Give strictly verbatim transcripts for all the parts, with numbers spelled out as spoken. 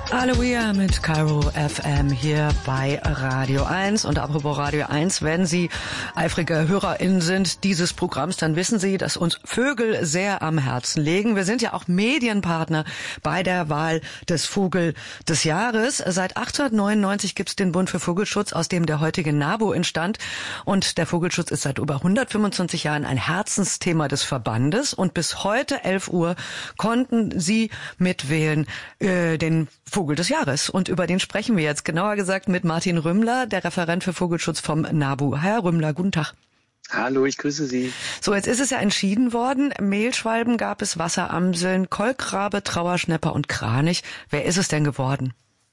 Halleluja mit Kairo F M hier bei Radio eins. Und apropos Radio eins, wenn Sie eifrige HörerInnen sind dieses Programms, dann wissen Sie, dass uns Vögel sehr am Herzen liegen. Wir sind ja auch Medienpartner bei der Wahl des Vogel des Jahres. Seit achtzehnhundertneunundneunzig gibt es den Bund für Vogelschutz, aus dem der heutige NABU entstand. Und der Vogelschutz ist seit über hundertfünfundzwanzig Jahren ein Herzensthema des Verbandes. Und bis heute elf Uhr konnten Sie mitwählen äh, den Vogel des Jahres. Und über den sprechen wir jetzt, genauer gesagt mit Martin Rümmler, der Referent für Vogelschutz vom NABU. Herr Rümmler, guten Tag. Hallo, ich grüße Sie. So, jetzt ist es ja entschieden worden. Mehlschwalben gab es, Wasseramseln, Kolkrabe, Trauerschnäpper und Kranich. Wer ist es denn geworden?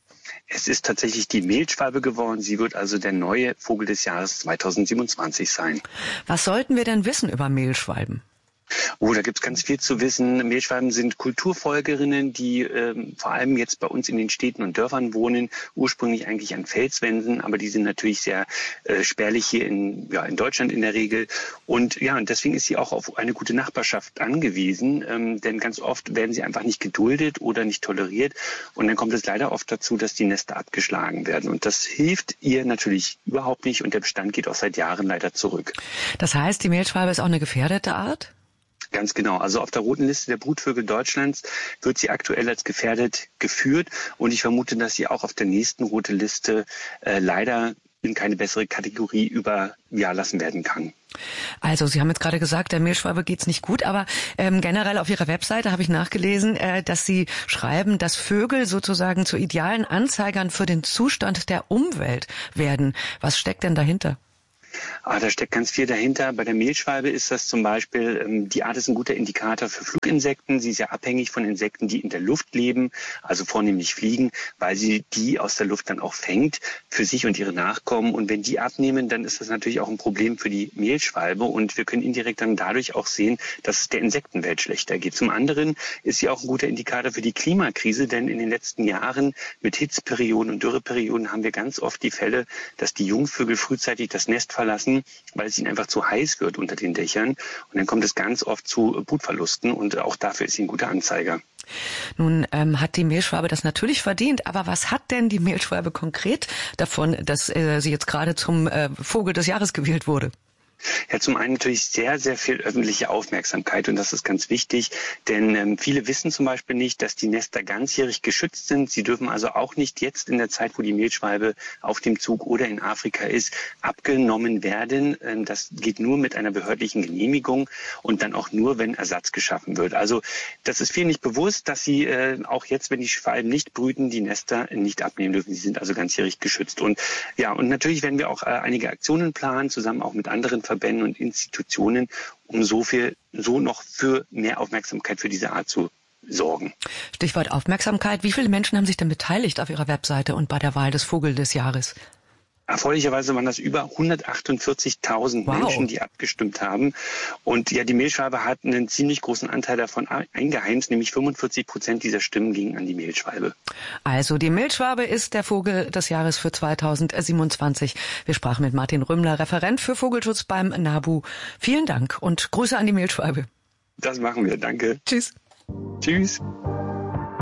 Es ist tatsächlich die Mehlschwalbe geworden. Sie wird also der neue Vogel des Jahres zweitausendsiebenundzwanzig sein. Was sollten wir denn wissen über Mehlschwalben? Oh, da gibt's ganz viel zu wissen. Mehlschwalben sind Kulturfolgerinnen, die ähm, vor allem jetzt bei uns in den Städten und Dörfern wohnen, ursprünglich eigentlich an Felswänden, aber die sind natürlich sehr äh, spärlich hier in, ja, in Deutschland in der Regel. Und ja, und deswegen ist sie auch auf eine gute Nachbarschaft angewiesen, ähm, denn ganz oft werden sie einfach nicht geduldet oder nicht toleriert. Und dann kommt es leider oft dazu, dass die Nester abgeschlagen werden. Und das hilft ihr natürlich überhaupt nicht und der Bestand geht auch seit Jahren leider zurück. Das heißt, die Mehlschwalbe ist auch eine gefährdete Art? Ganz genau. Also auf der roten Liste der Brutvögel Deutschlands wird sie aktuell als gefährdet geführt. Und ich vermute, dass sie auch auf der nächsten rote Liste äh, leider in keine bessere Kategorie überlassen werden kann. Also Sie haben jetzt gerade gesagt, der Mehlschwalbe geht's nicht gut, aber ähm, generell auf Ihrer Webseite habe ich nachgelesen, äh, dass Sie schreiben, dass Vögel sozusagen zu idealen Anzeigern für den Zustand der Umwelt werden. Was steckt denn dahinter? Ah, da steckt ganz viel dahinter. Bei der Mehlschwalbe ist das zum Beispiel, ähm, die Art ist ein guter Indikator für Fluginsekten. Sie ist ja abhängig von Insekten, die in der Luft leben, also vornehmlich fliegen, weil sie die aus der Luft dann auch fängt für sich und ihre Nachkommen. Und wenn die abnehmen, dann ist das natürlich auch ein Problem für die Mehlschwalbe. Und wir können indirekt dann dadurch auch sehen, dass es der Insektenwelt schlechter geht. Zum anderen ist sie auch ein guter Indikator für die Klimakrise, denn in den letzten Jahren mit Hitzeperioden und Dürreperioden haben wir ganz oft die Fälle, dass die Jungvögel frühzeitig das Nest verlassen, weil es ihnen einfach zu heiß wird unter den Dächern. Und dann kommt es ganz oft zu Brutverlusten und auch dafür ist sie ein guter Anzeiger. Nun ähm, hat die Mehlschwalbe das natürlich verdient, aber was hat denn die Mehlschwalbe konkret davon, dass äh, sie jetzt gerade zum äh, Vogel des Jahres gewählt wurde? Ja, zum einen natürlich sehr, sehr viel öffentliche Aufmerksamkeit und das ist ganz wichtig, denn ähm, viele wissen zum Beispiel nicht, dass die Nester ganzjährig geschützt sind. Sie dürfen also auch nicht jetzt in der Zeit, wo die Mehlschwalbe auf dem Zug oder in Afrika ist, abgenommen werden. Ähm, das geht nur mit einer behördlichen Genehmigung und dann auch nur, wenn Ersatz geschaffen wird. Also das ist vielen nicht bewusst, dass sie äh, auch jetzt, wenn die Schwalben nicht brüten, die Nester nicht abnehmen dürfen. Sie sind also ganzjährig geschützt. Und ja, und natürlich werden wir auch äh, einige Aktionen planen, zusammen auch mit anderen Verbänden und Institutionen, um so viel, so noch für mehr Aufmerksamkeit für diese Art zu sorgen. Stichwort Aufmerksamkeit. Wie viele Menschen haben sich denn beteiligt auf Ihrer Webseite und bei der Wahl des Vogel des Jahres? Erfreulicherweise waren das über hundertachtundvierzigtausend wow. Menschen, die abgestimmt haben. Und ja, die Mehlschwalbe hat einen ziemlich großen Anteil davon eingeheimst, nämlich fünfundvierzig Prozent dieser Stimmen gingen an die Mehlschwalbe. Also die Mehlschwalbe ist der Vogel des Jahres für zweitausendsiebenundzwanzig. Wir sprachen mit Martin Rümmler, Referent für Vogelschutz beim NABU. Vielen Dank und Grüße an die Mehlschwalbe. Das machen wir, danke. Tschüss. Tschüss.